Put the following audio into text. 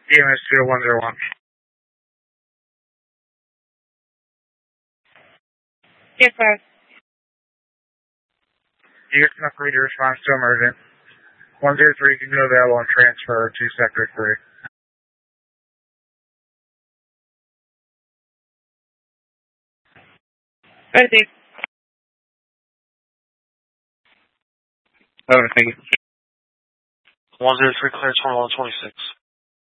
EMS 0101. Yes, sir. You get enough ready to respond to emergent. 103 can go available and transfer to Sector 3. Ready. Over, thank you. 103 clearance for 126.